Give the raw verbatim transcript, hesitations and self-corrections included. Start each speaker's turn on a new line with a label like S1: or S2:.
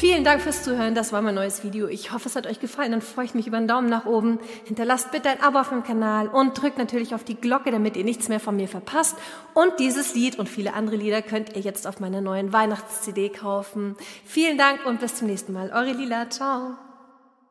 S1: Vielen Dank fürs Zuhören, das war mein neues Video. Ich hoffe, es hat euch gefallen, dann freue ich mich über einen Daumen nach oben. Hinterlasst bitte ein Abo auf dem Kanal und drückt natürlich auf die Glocke, damit ihr nichts mehr von mir verpasst. Und dieses Lied und viele andere Lieder könnt ihr jetzt auf meiner neuen Weihnachts-C D kaufen. Vielen Dank und bis zum nächsten Mal. Eure Lila, ciao.